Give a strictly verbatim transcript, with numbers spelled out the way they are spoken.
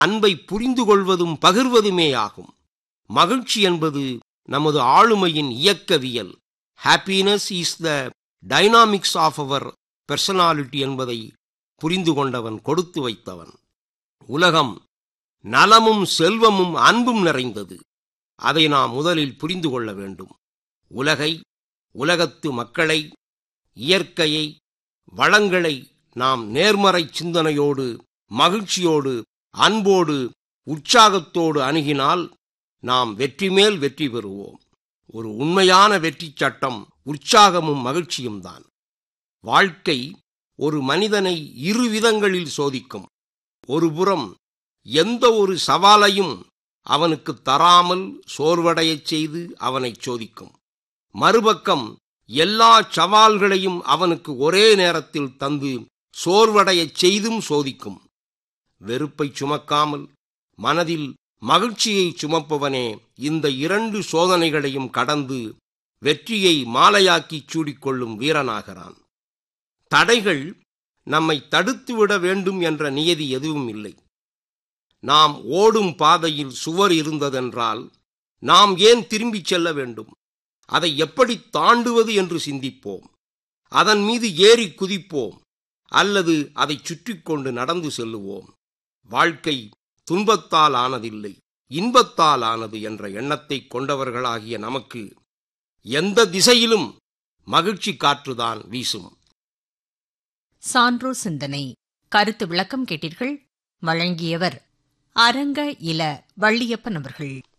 அன்பை புரிந்து கொள்வதும் பகிர்வதுமேயாகும். மகிழ்ச்சி என்பது நமது ஆளுமையின் இயக்கவியல். Happiness is the dynamics of our personality என்பதை புரிந்து கொண்டவன் கொடுத்து வைத்தவன். உலகம் நலமும் செல்வமும் அன்பும் நிறைந்தது. அதை நாம் முதலில் புரிந்து கொள்ள வேண்டும். உலகை, உலகத்து மக்களை, இயற்கையை, வளங்களை நாம் நேர்மறை சிந்தனையோடு, மகிழ்ச்சியோடு, அன்போடு, உற்சாகத்தோடு அணுகினால் நாம் வெற்றி மேல் வெற்றி பெறுவோம். ஒரு உண்மையான வெற்றி சட்டம் உற்சாகமும் மகிழ்ச்சியும் தான். வாழ்க்கை ஒரு மனிதனை இரு விதங்களில் சோதிக்கும். ஒருபுறம் எந்த ஒரு சவாலையும் அவனுக்கு தராமல் சோர்வடையச் செய்து அவனை சோதிக்கும். மறுபக்கம் எல்லா சவால்களையும் அவனுக்கு ஒரே நேரத்தில் தந்து சோர்வடையச் செய்தும் சோதிக்கும். வெறுப்பை சுமக்காமல் மனதில் மகிழ்ச்சியை சுமப்பவனே இந்த இரண்டு சோதனைகளையும் கடந்து வெற்றியை மாலையாக்கிச் சூடிக்கொள்ளும் வீரனாகிறான். தடைகள் நம்மை தடுத்துவிட வேண்டும் என்ற நியதி எதுவும் இல்லை. நாம் ஓடும் பாதையில் சுவர் இருந்ததென்றால் நாம் ஏன் திரும்பிச் செல்ல வேண்டும்? அதை எப்படி தாண்டுவது என்று சிந்திப்போம். அதன் மீது ஏறி குதிப்போம், அல்லது அதை சுற்றி கொண்டு நடந்து செல்லுவோம். வாழ்க்கை துன்பத்தால் ஆனதில்லை, இன்பத்தால் ஆனது என்ற எண்ணத்தை கொண்டவர்களாகிய நமக்கு எந்த திசையிலும் மகிழ்ச்சி காற்றுதான் வீசும். சான்றோர் சிந்தனை கருத்து விளக்கம் கேட்டீர்கள். வழங்கியவர் அரங்க இல வள்ளியப்பன் அவர்கள்.